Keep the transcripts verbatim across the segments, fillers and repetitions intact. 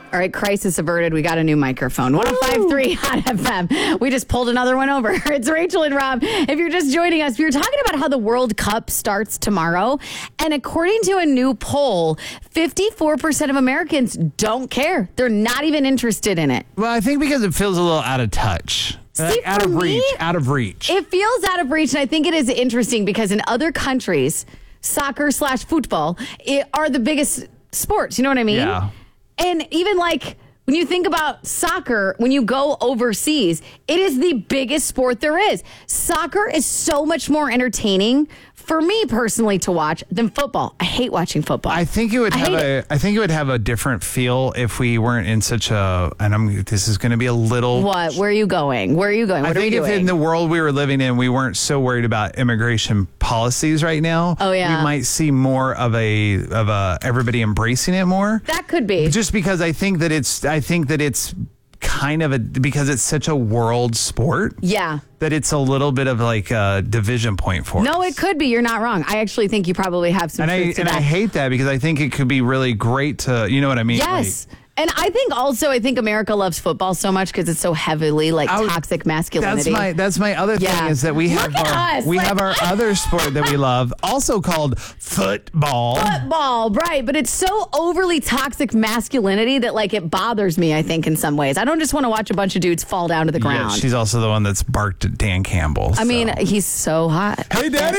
All right, crisis averted. We got a new microphone. one oh five point three Hot F M. We just pulled another one over. It's Rachel and Rob. If you're just joining us, we were talking about how the World Cup starts tomorrow. And according to a new poll, fifty-four percent of Americans don't care. They're not even interested in it. Well, I think because it feels a little out of touch. See, like out for of me, reach. Out of reach. It feels out of reach. And I think it is interesting because in other countries, soccer slash football it, are the biggest sports. You know what I mean? Yeah. And even like when you think about soccer, when you go overseas, it is the biggest sport there is. Soccer is so much more entertaining for me personally to watch than football. I hate watching football. I think it would I have hate a. it. I think it would have a different feel if we weren't in such a. And I'm. This is going to be a little. What? Where are you going? Where are you going? What I think are we if doing? in the world we were living in, we weren't so worried about immigration policies right now. Oh, yeah. we might see more of a of a everybody embracing it more. That could be. Just because I think that it's. I think that it's kind of a because it's such a world sport. Yeah. That it's a little bit of like a division point for No, us. it could be. You're not wrong. I actually think you probably have some And I truth to and that. I hate that because I think it could be really great to, you know what I mean? Yes. And I think also, I think America loves football so much because it's so heavily like I would- toxic Like, masculinity. that's my that's my other thing Yeah. is that we have Look at our us, we like- have our other sport that we love, also called football. Football, right. But it's so overly toxic masculinity that like it bothers me, I think, in some ways. I don't just want to watch a bunch of dudes fall down to the Yeah, ground. she's also the one that's barked at Dan Campbell. I mean, so. he's so hot. Hey, Daddy!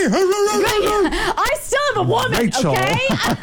I still have a woman, Rachel. okay?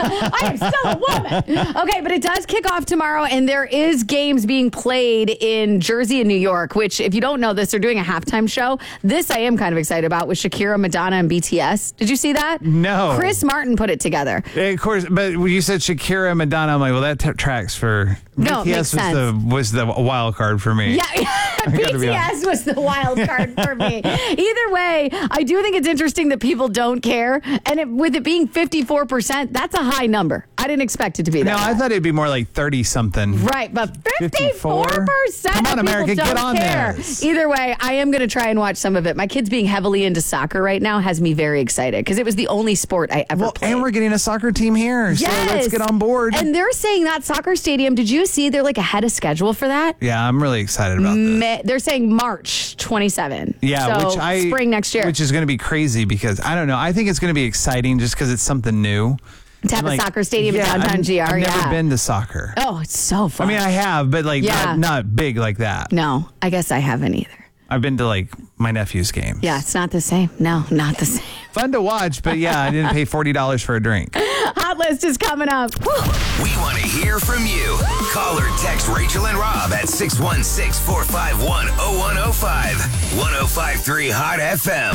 I am still a woman. Okay, but it does kick off tomorrow, and there is games being played in Jersey and New York, which, if you don't know this, they're doing a halftime show. This I am kind of excited about with Shakira, Madonna, and B T S. Did you see that? No. Chris Martin put it together. Yeah, of course, but when you said Shakira and Madonna, I'm like, well, that t- tracks for No, it B T makes S was sense. the was the wild card for me. Yeah, B gotta be T S was the wild card for me. Either way, I do think it's interesting that people don't care. And it, with it being fifty-four percent, that's a high number. I didn't expect it to be that No, I high. thought it'd be more like thirty something. Right, but fifty-four percent Come on, of people America, don't get on care. this. Either way, I am going to try and watch some of it. My kids being heavily into soccer right now has me very excited because it was the only sport I ever Well, played. and we're getting a soccer team here, so let's get on board. And they're saying that soccer stadium, did you see they're like ahead of schedule for that? yeah, I'm really excited about this. Ma- they're saying March twenty-seventh. Yeah, so which I spring next year. which is going to be crazy because I don't know. I think it's going to be exciting just because it's something new to have Like, a soccer stadium yeah, in downtown I've, G R. I've yeah. never been to soccer. Oh, it's so I fun. mean, I have, but like Yeah. not, not big like that. no, I guess I haven't either. I've been to like my nephew's game. Yeah, it's not the same. No, not the same. Fun to watch, but yeah, I didn't pay forty dollars for a drink. Hot list is coming up. We want to hear from you. Call or text Rachel and Rob at six one six, four five one, oh one oh five. one oh five point three Hot F M.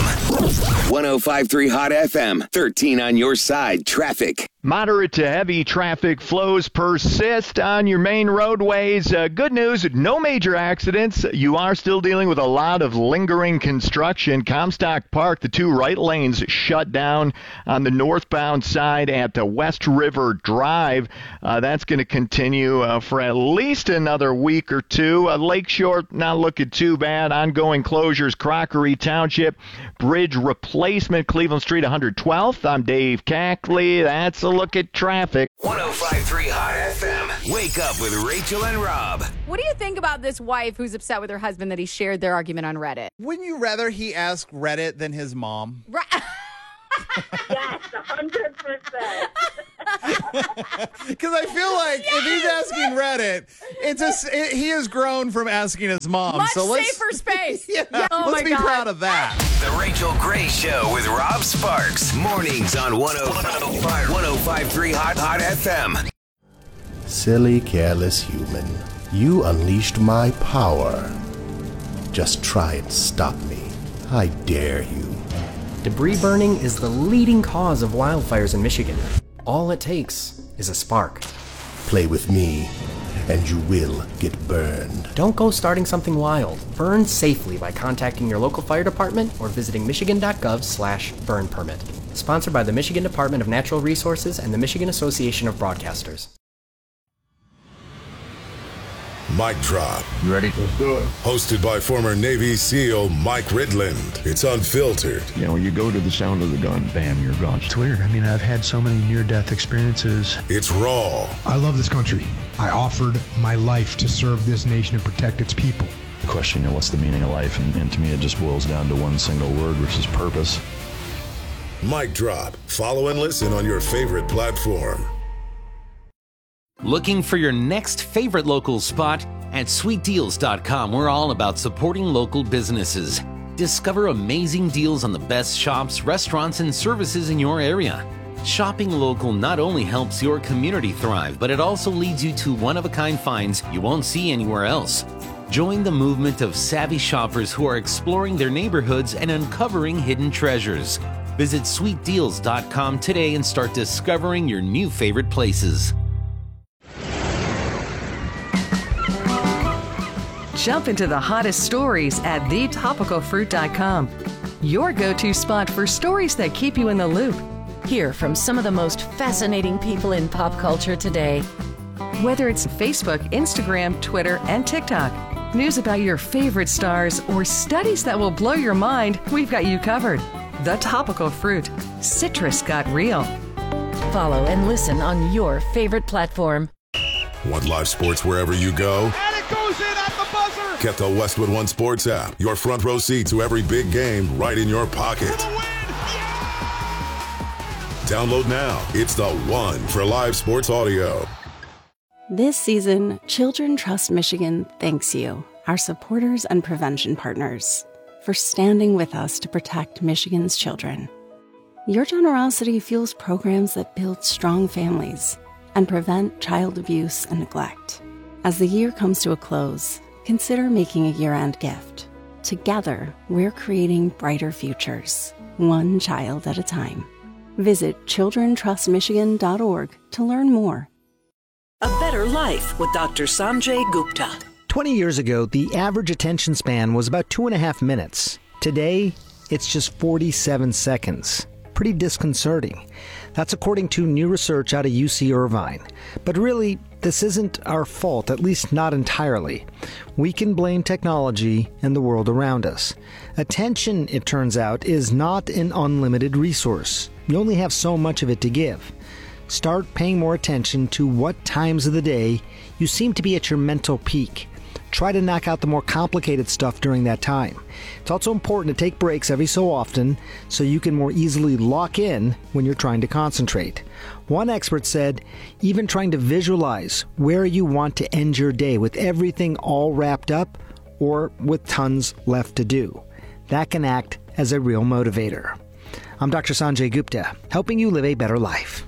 one oh five point three Hot F M. thirteen on your side. Traffic. Moderate to heavy traffic flows persist on your main roadways. Uh, good news, no major accidents. You are still dealing with a lot of lingering construction. Comstock Park, the two right lanes shut down on the northbound side at uh, West River Drive. Uh, that's going to continue uh, for at least another week or two. Uh, Lakeshore, not looking too bad. Ongoing closures, Crockery Township, bridge replacement, Cleveland Street one hundred twelfth. I'm Dave Cackley. That's a look at traffic. one oh five point three Hot F M. Wake up with Rachel and Rob. What do you think about this wife who's upset with her husband that he shared their argument on Reddit? Wouldn't you rather he ask Reddit than his mom? Right. Yes, one hundred percent. Because I feel like if he's asking Reddit, it's a, s- it, he has grown from asking his mom. Much so let's, safer space. Yeah, Oh let's my be God. proud of that. The Rachel Gray Show with Rob Sparks. Mornings on one oh five point three Hot Hot F M. Silly, careless human, you unleashed my power. Just try and stop me. I dare you. Debris burning is the leading cause of wildfires in Michigan. All it takes is a spark. Play with me, and you will get burned. Don't go starting something wild. Burn safely by contacting your local fire department or visiting michigan.gov slash burn permit. Sponsored by the Michigan Department of Natural Resources and the Michigan Association of Broadcasters. Mic Drop. You ready? Let's do it. Hosted by former Navy SEAL Mike Ridland. It's unfiltered. You know, you go to the sound of the gun, bam, you're gone. It's weird. I mean, I've had so many near-death experiences. It's raw. I love this country. I offered my life to serve this nation and protect its people. The question, you know, what's the meaning of life? And, and to me, it just boils down to one single word, which is purpose. Mic Drop. Follow and listen on your favorite platform. Looking for your next favorite local spot? At sweet deals dot com, we're all about supporting local businesses. Discover amazing deals on the best shops, restaurants, and services in your area. Shopping local not only helps your community thrive, but it also leads you to one-of-a-kind finds you won't see anywhere else. Join the movement of savvy shoppers who are exploring their neighborhoods and uncovering hidden treasures. Visit sweet deals dot com today and start discovering your new favorite places. Jump into the hottest stories at the topical fruit dot com. Your go-to spot for stories that keep you in the loop. Hear from some of the most fascinating people in pop culture today. Whether it's Facebook, Instagram, Twitter, and TikTok, news about your favorite stars, or studies that will blow your mind, we've got you covered. The Topical Fruit. Citrus got real. Follow and listen on your favorite platform. Want live sports wherever you go? And it goes in at the buzzer! Get the Westwood One Sports app. Your front row seat to every big game right in your pocket. Download now. It's the one for live sports audio. This season, Children Trust Michigan thanks you, our supporters and prevention partners, for standing with us to protect Michigan's children. Your generosity fuels programs that build strong families and prevent child abuse and neglect. As the year comes to a close, consider making a year-end gift. Together, we're creating brighter futures, one child at a time. Visit children trust michigan dot org to learn more. A Better Life with Doctor Sanjay Gupta. twenty years ago, the average attention span was about two and a half minutes. Today, it's just forty-seven seconds. Pretty disconcerting. That's according to new research out of U C Irvine. But really, this isn't our fault, at least not entirely. We can blame technology and the world around us. Attention, it turns out, is not an unlimited resource. You only have so much of it to give. Start paying more attention to what times of the day you seem to be at your mental peak. Try to knock out the more complicated stuff during that time. It's also important to take breaks every so often so you can more easily lock in when you're trying to concentrate. One expert said, even trying to visualize where you want to end your day with everything all wrapped up or with tons left to do. That can act as a real motivator. I'm Doctor Sanjay Gupta, helping you live a better life.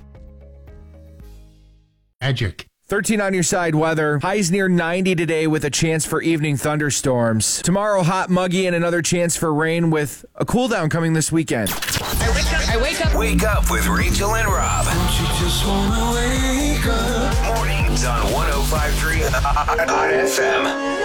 Magic. thirteen on your side weather. Highs near ninety today with a chance for evening thunderstorms. Tomorrow, hot, muggy, and another chance for rain with a cool down coming this weekend. I wake up. I wake up. Wake up with Rachel and Rob. Don't you just wanna wake up? Mornings on one oh five point three Hot F M.